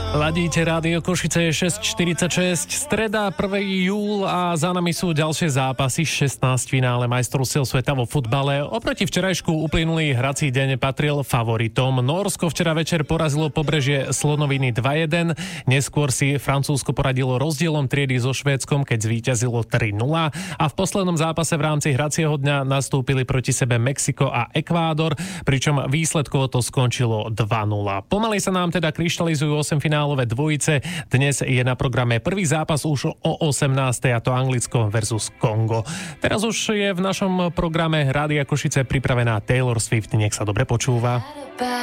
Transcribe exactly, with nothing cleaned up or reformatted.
Ladíte Rádio Košice, je šesť štyridsaťšesť, streda prvého júla a za nami sú ďalšie zápasy, šestnásť finále majstrovstiev sveta vo futbale. Oproti včerajšku uplynulý hrací deň patril favoritom. Nórsko včera večer porazilo pobrežie Slonoviny dva jeden, neskôr si Francúzsko poradilo rozdielom triedy so Švédskom, keď zvíťazilo tri nula a v poslednom zápase v rámci hracieho dňa nastúpili proti sebe Mexiko a Ekvádor, pričom výsledkovo to skončilo dva nula. Pomaly sa nám teda kryštalizujú osemfinálové dvojice. Dnes je na programe prvý zápas už o osemnástej a to Anglicko versus Kongo. Teraz už je v našom programe Rádia Košice pripravená Taylor Swift. Nech sa dobre počúva.